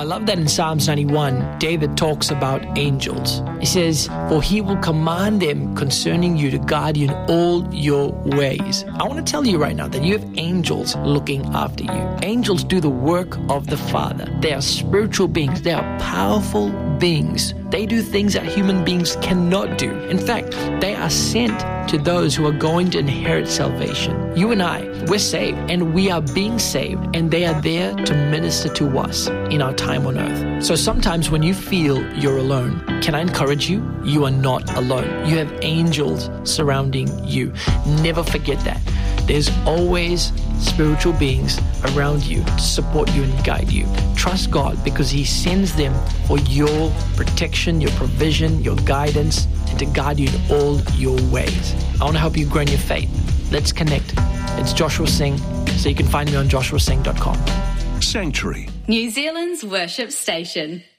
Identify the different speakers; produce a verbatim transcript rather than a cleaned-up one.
Speaker 1: I love that in Psalms ninety-one, David talks about angels. He says, for he will command them concerning you to guide you in all your ways. I want to tell you right now that you have angels looking after you. Angels do the work of the Father. They are spiritual beings. They are powerful beings. They do things that human beings cannot do. In fact, they are sent to those who are going to inherit salvation. You and I, we're saved, and we are being saved, and they are there to minister to us in our time on earth. So sometimes when you feel you're alone, can I encourage you? You are not alone. You have angels surrounding you. Never forget that. There's always spiritual beings around you to support you and guide you. Trust God because He sends them for your protection, your provision, your guidance, and to guide you in all your ways. I want to help you grow in your faith. Let's connect. It's Joshua Singh, so you can find me on joshua singh dot com.
Speaker 2: Sanctuary,
Speaker 3: New Zealand's worship station.